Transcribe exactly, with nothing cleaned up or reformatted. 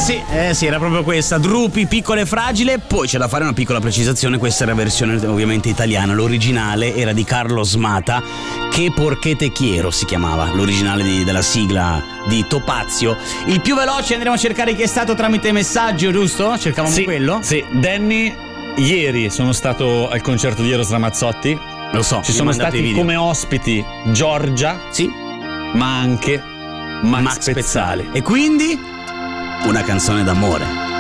sì, eh sì, era proprio questa, Drupi, Piccola e Fragile. Poi c'è da fare una piccola precisazione, questa era versione ovviamente italiana, l'originale era di Carlos Mata, Che Porché Te Quiero si chiamava, l'originale di, della sigla di Topazio. Il più veloce andremo a cercare chi è stato tramite messaggio, giusto? Cercavamo sì, quello? Sì, Danny, ieri sono stato al concerto di Eros Ramazzotti. Lo so, ci sono stati come ospiti Giorgia, sì, ma anche Max, Max Pezzali. Pezzali. E quindi una canzone d'amore.